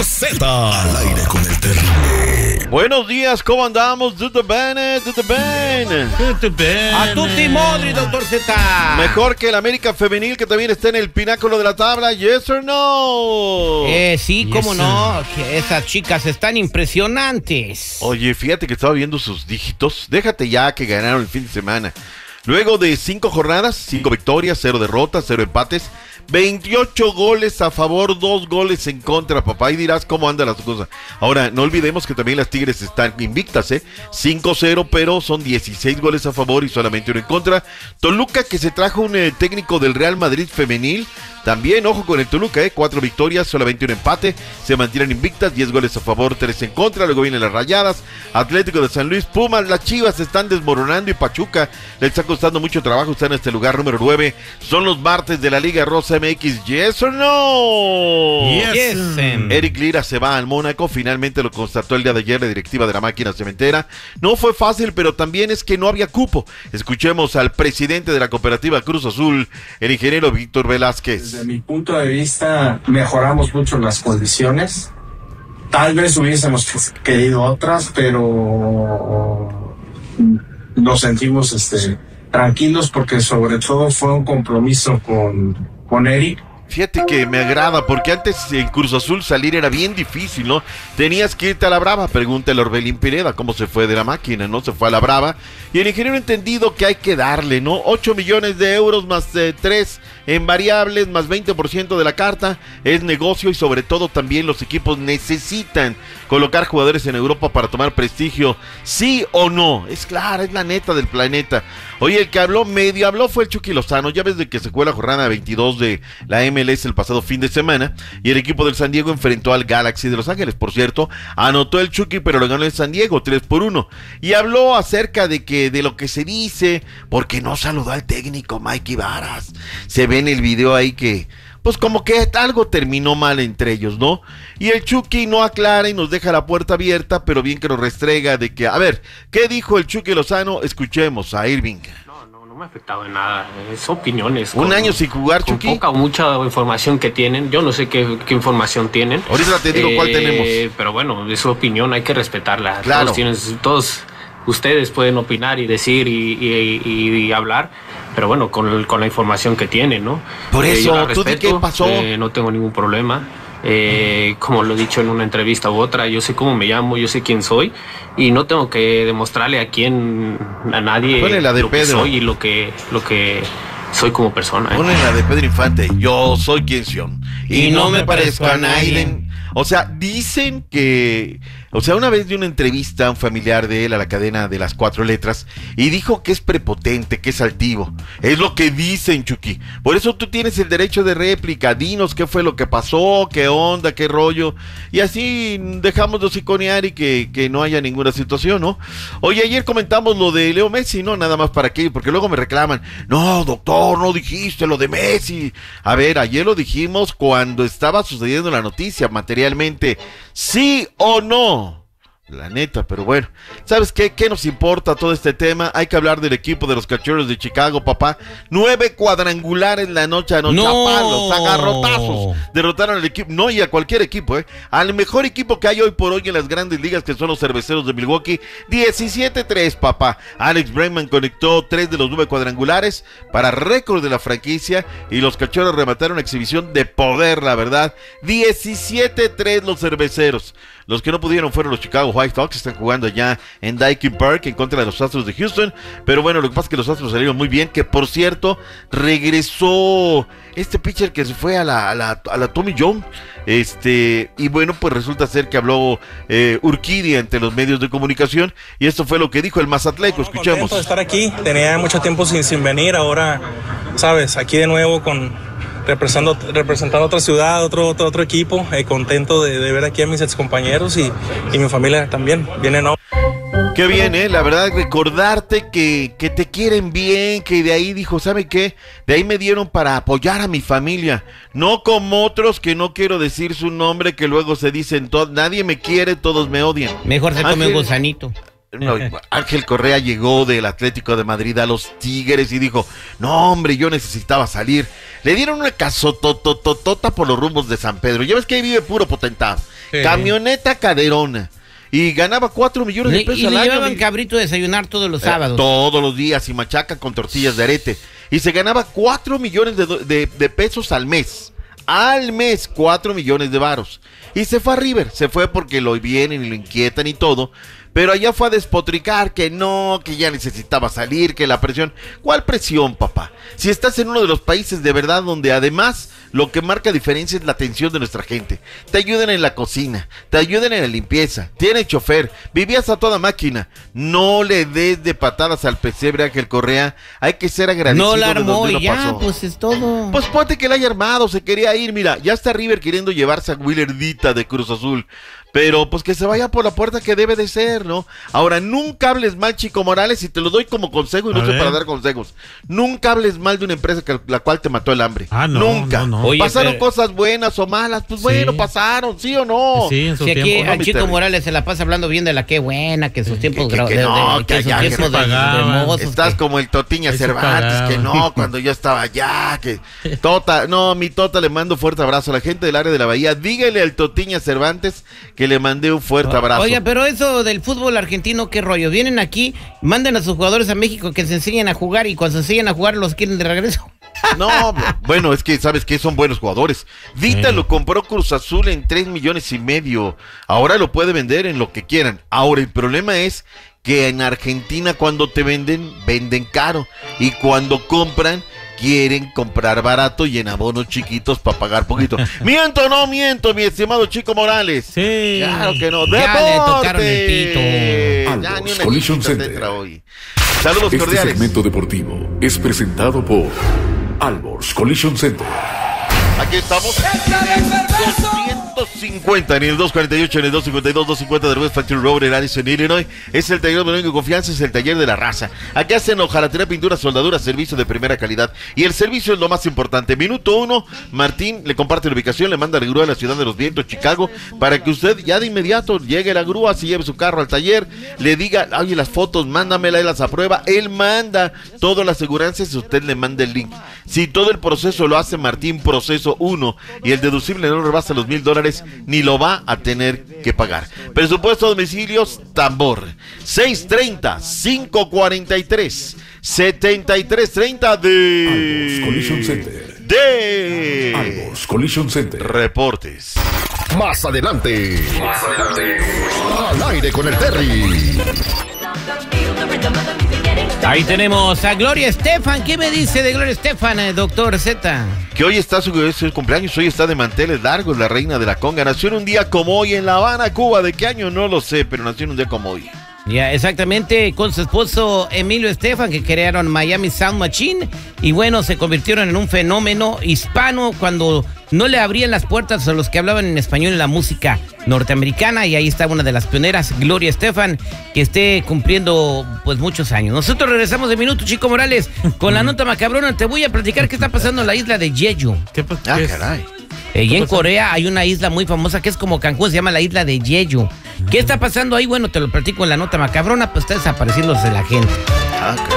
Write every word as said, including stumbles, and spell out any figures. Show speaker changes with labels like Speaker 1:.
Speaker 1: Z. Al aire con el terrible.
Speaker 2: Buenos días, ¿cómo andamos? Tutto bene, tutto bene.
Speaker 3: Tutto bene.
Speaker 4: A tutti modri, doctor Z.
Speaker 2: Mejor que el América Femenil, que también está en el pináculo de la tabla, ¿yes or no?
Speaker 4: Eh, sí,
Speaker 3: Yes,
Speaker 4: cómo
Speaker 3: sir.
Speaker 4: no, que esas chicas están impresionantes.
Speaker 2: Oye, fíjate que estaba viendo sus dígitos. Déjate ya que ganaron el fin de semana. Luego de cinco jornadas, cinco victorias, cero derrotas, cero empates, veintiocho goles a favor, dos goles en contra, papá. Y dirás cómo andan las cosas. Ahora, no olvidemos que también las Tigres están invictas, ¿eh? cinco cero, pero son dieciséis goles a favor y solamente uno en contra. Toluca, que se trajo un eh, técnico del Real Madrid femenil. También, ojo con el Toluca, ¿eh? Cuatro victorias, solamente un empate. Se mantienen invictas, diez goles a favor, tres en contra. Luego vienen las Rayadas, Atlético de San Luis, Pumas, las Chivas se están desmoronando y Pachuca le está costando mucho trabajo. Está en este lugar número nueve. Son los martes de la Liga Rosa M X, ¿yes or no?
Speaker 3: Yes.
Speaker 4: Yes, em.
Speaker 2: Eric Lira se va al Mónaco, finalmente lo constató el día de ayer la directiva de la máquina cementera. No fue fácil, pero también es que no había cupo. Escuchemos al presidente de la cooperativa Cruz Azul, el ingeniero Víctor Velázquez.
Speaker 5: Desde mi punto de vista, mejoramos mucho las condiciones. Tal vez hubiésemos querido otras, pero nos sentimos este, tranquilos porque sobre todo fue un compromiso con, con Eric.
Speaker 2: Fíjate que me agrada, porque antes en Cruz Azul salir era bien difícil, ¿no? Tenías que irte a la brava, pregúntale a Orbelín Pineda cómo se fue de la máquina, ¿no? Se fue a la brava, y el ingeniero ha entendido que hay que darle, ¿no? ocho millones de euros más eh, tres en variables, más veinte por ciento de la carta, es negocio y sobre todo también los equipos necesitan colocar jugadores en Europa para tomar prestigio, ¿sí o no? Es claro, es la neta del planeta. Oye, el que habló, medio habló fue el Chucky Lozano, ya ves de que se fue la jornada veintidós de la M L S el pasado fin de semana, y el equipo del San Diego enfrentó al Galaxy de Los Ángeles, por cierto, anotó el Chucky, pero lo ganó el San Diego, tres por uno, y habló acerca de que, de lo que se dice, porque no saludó al técnico Mikey Varas, se ve en el video ahí que, pues como que algo terminó mal entre ellos, ¿no? Y el Chucky no aclara y nos deja la puerta abierta, pero bien que nos restrega de que, a ver, ¿qué dijo el Chucky Lozano? Escuchemos a Irving.
Speaker 6: No, no, no me ha afectado en nada, es opiniones.
Speaker 2: Un
Speaker 6: con,
Speaker 2: año sin jugar,
Speaker 6: con
Speaker 2: Chucky.
Speaker 6: poca o mucha información que tienen, yo no sé qué, qué información tienen.
Speaker 2: Ahorita te digo cuál tenemos.
Speaker 6: Pero bueno, es su opinión, hay que respetarla.
Speaker 2: Claro.
Speaker 6: Todos, tienen, todos ustedes pueden opinar y decir y, y, y, y hablar, pero bueno, con, con la información que tienen, ¿no?
Speaker 2: Por
Speaker 6: Eh,
Speaker 2: eso,
Speaker 6: yo la
Speaker 2: ¿tú di
Speaker 6: respeto,
Speaker 2: qué pasó?
Speaker 6: eh, no tengo ningún problema. Eh, como lo he dicho en una entrevista u otra, yo sé cómo me llamo, yo sé quién soy y no tengo que demostrarle a quién, a nadie
Speaker 2: Ponle la de
Speaker 6: lo que
Speaker 2: Pedro.
Speaker 6: soy y lo que, lo que soy como persona. ¿eh?
Speaker 2: Ponen la de Pedro Infante, yo soy quien soy y,
Speaker 4: Y
Speaker 2: no,
Speaker 4: no
Speaker 2: me
Speaker 4: me
Speaker 2: parezco a
Speaker 4: parezco a
Speaker 2: nadie.
Speaker 4: nadie.
Speaker 2: O sea, dicen que, o sea, una vez de una entrevista a un familiar de él a la cadena de las cuatro letras y dijo que es prepotente, que es altivo. Es lo que dicen, Chucky. Por eso tú tienes el derecho de réplica. Dinos qué fue lo que pasó, qué onda, qué rollo. Y así dejamos de hociconear y que, que no haya ninguna situación, ¿no? Oye, ayer comentamos lo de Leo Messi, ¿no? Nada más para qué, porque luego me reclaman. No, doctor, no dijiste lo de Messi. A ver, ayer lo dijimos cuando estaba sucediendo la noticia, materialmente. ¿Sí o no? La neta, pero bueno, ¿sabes qué? ¿Qué nos importa todo este tema? Hay que hablar del equipo de los Cachorros de Chicago, papá. Nueve cuadrangulares la noche anoche,
Speaker 4: No.
Speaker 2: a palos, agarrotazos. Derrotaron al equipo, no, y a cualquier equipo, ¿eh? Al mejor equipo que hay hoy por hoy en las grandes ligas, que son los Cerveceros de Milwaukee. diecisiete tres, papá. Alex Bregman conectó tres de los nueve cuadrangulares para récord de la franquicia y los Cachorros remataron una exhibición de poder, la verdad. diecisiete tres los Cerveceros. Los que no pudieron fueron los Chicago White Sox, están jugando ya en Daikin Park en contra de los Astros de Houston, pero bueno, lo que pasa es que los Astros salieron muy bien, que por cierto, regresó este pitcher que se fue a la, a la, a la Tommy John, este, y bueno, pues resulta ser que habló eh, Urquidy ante los medios de comunicación, y esto fue lo que dijo el Mazatleco, escuchemos.
Speaker 7: Contento de estar aquí, tenía mucho tiempo sin, sin venir, ahora, sabes, aquí de nuevo con... Representando, representando otra ciudad, otro, otro, otro equipo, eh, contento de, de ver aquí a mis excompañeros y, y mi familia también. Vienen hoy.
Speaker 2: Qué bien, ¿eh? La verdad, recordarte que, que te quieren bien, que de ahí dijo, ¿sabe qué? De ahí me dieron para apoyar a mi familia. No como otros que no quiero decir su nombre, que luego se dicen, todo, nadie me quiere, todos me odian.
Speaker 4: Mejor se come
Speaker 2: Ángel,
Speaker 4: un gusanito.
Speaker 2: no, Ángel Correa llegó del Atlético de Madrid a los Tigres y dijo, no hombre, yo necesitaba salir. Le dieron una casotototota por los rumbos de San Pedro. Ya ves que ahí vive puro potentado. Sí. Camioneta caderona. Y ganaba cuatro millones de pesos
Speaker 4: y
Speaker 2: al
Speaker 4: le
Speaker 2: año.
Speaker 4: llevaban cabrito a desayunar todos los
Speaker 2: eh,
Speaker 4: sábados.
Speaker 2: Todos los días y machaca con tortillas de arete. Y se ganaba cuatro millones de, de, de pesos al mes. Al mes, cuatro millones de varos. Y se fue a River. Se fue porque lo vienen y lo inquietan y todo. Pero allá fue a despotricar que no, que ya necesitaba salir, que la presión. ¿Cuál presión, papá? Si estás en uno de los países de verdad donde además lo que marca diferencia es la atención de nuestra gente. Te ayudan en la cocina, te ayudan en la limpieza, tienes chofer, vivías a toda máquina. No le des de patadas al pesebre, Ángel Correa. Hay que ser agradecido.
Speaker 4: No la armó
Speaker 2: de donde
Speaker 4: y
Speaker 2: lo
Speaker 4: ya,
Speaker 2: pasó.
Speaker 4: pues es todo.
Speaker 2: Pues ponte que la haya armado, se quería ir. Mira, ya está River queriendo llevarse a Willerdita de Cruz Azul. Pero pues que se vaya por la puerta que debe de ser, ¿no? Ahora, nunca hables mal, Chico Morales, y te lo doy como consejo y no sé para dar consejos. Nunca hables mal de una empresa que, la cual te mató el hambre.
Speaker 3: Ah, no,
Speaker 2: nunca.
Speaker 3: No, no.
Speaker 4: Oye,
Speaker 2: pasaron
Speaker 4: pero...
Speaker 2: cosas buenas o malas, pues
Speaker 3: sí.
Speaker 2: bueno, pasaron, ¿sí o no?
Speaker 3: Sí, en su
Speaker 4: si aquí
Speaker 3: tiempo.
Speaker 4: al
Speaker 2: no,
Speaker 4: Chico
Speaker 2: Terry.
Speaker 4: Morales se la pasa hablando bien de la qué buena, que sus tiempos
Speaker 2: que, que,
Speaker 4: gra-
Speaker 2: que
Speaker 4: de,
Speaker 2: no,
Speaker 4: de,
Speaker 2: que
Speaker 4: que sus
Speaker 2: allá que
Speaker 4: tiempos de,
Speaker 3: pagaban.
Speaker 4: de mozos,
Speaker 2: Estás
Speaker 4: que...
Speaker 2: como el Totiña
Speaker 3: Ahí se
Speaker 2: Cervantes,
Speaker 3: pagaba.
Speaker 2: que no, cuando yo estaba allá, que Tota, no, mi Tota le mando fuerte abrazo a la gente del área de la Bahía. Dígale al Totiña Cervantes que le mandé un fuerte abrazo.
Speaker 4: Oiga, pero eso del fútbol argentino, ¿qué rollo? Vienen aquí, manden a sus jugadores a México que se enseñen a jugar y cuando se enseñen a jugar los quieren de regreso.
Speaker 2: No, bueno, es que sabes que son buenos jugadores. Vita
Speaker 3: Sí.
Speaker 2: lo compró Cruz Azul en tres millones y medio. Ahora lo puede vender en lo que quieran. Ahora el problema es que en Argentina cuando te venden, venden caro. Y cuando compran, quieren comprar barato y en abonos chiquitos para pagar poquito. ¿Miento o no miento, mi estimado Chico Morales?
Speaker 3: Sí.
Speaker 2: Claro que no.
Speaker 4: Ya
Speaker 2: ¡Deporte!
Speaker 4: le tocaron el pito.
Speaker 2: Ya ni una
Speaker 1: Collision
Speaker 2: chiquita te
Speaker 1: Center.
Speaker 2: entra hoy. Saludos
Speaker 1: Este
Speaker 2: cordiales.
Speaker 1: segmento deportivo es presentado por Albors Collision Center.
Speaker 2: Aquí estamos en el doscientos cincuenta, en el doscientos cuarenta y ocho, en el doscientos cincuenta y dos, doscientos cincuenta de West Factory Road en Addison, Illinois. Es el taller de única confianza, es el taller de la raza. Aquí hacen hojalatería, pintura, soldadura, servicio de primera calidad. Y el servicio es lo más importante. Minuto uno, Martín le comparte la ubicación, le manda la grúa a la ciudad de los vientos, Chicago, para que usted ya de inmediato llegue a la grúa, se lleve su carro al taller, le diga, oye, las fotos, mándamela, él las aprueba, él manda toda la aseguranza si usted le manda el link. Si todo el proceso lo hace Martín, proceso uno, y el deducible no rebasa los mil dólares, ni lo va a tener que pagar. Presupuesto a domicilios, tambor, seis treinta, cinco cuarenta y tres, setenta y tres treinta de...
Speaker 1: Albors Collision Center.
Speaker 2: De...
Speaker 1: Albors Collision Center.
Speaker 2: Reportes.
Speaker 1: Más adelante. Más adelante. Al aire con el Terry.
Speaker 4: Ahí tenemos a Gloria Estefan. ¿Qué me dice de Gloria Estefan, eh, doctor Z?
Speaker 2: Que hoy está su, es su cumpleaños, hoy está de manteles largos, la reina de la conga. Nació en un día como hoy en La Habana, Cuba. ¿De qué año? No lo sé, pero nació en un día como hoy.
Speaker 4: Ya, exactamente, con su esposo Emilio Estefan, que crearon Miami Sound Machine, y bueno, se convirtieron en un fenómeno hispano cuando no le abrían las puertas a los que hablaban en español en la música norteamericana, y ahí está una de las pioneras, Gloria Estefan, que esté cumpliendo pues muchos años. Nosotros regresamos de minuto, Chico Morales, con la nota macabrona. Te voy a platicar qué está pasando en la isla de Jeju.
Speaker 3: ¿Qué pa-
Speaker 2: Ah,
Speaker 3: qué es?
Speaker 2: caray.
Speaker 4: Eh, y en Corea hay una isla muy famosa que es como Cancún, se llama la isla de Jeju. ¿Qué está pasando ahí? Bueno, te lo platico en la nota macabrona, pues está desapareciéndose la gente.
Speaker 2: Ah, caray.